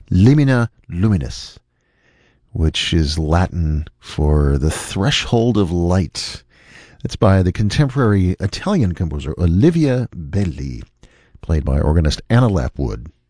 Limina Luminis, which is Latin for the threshold of light. It's by the contemporary Italian composer Olivia Belli, played by organist Anna Lapwood.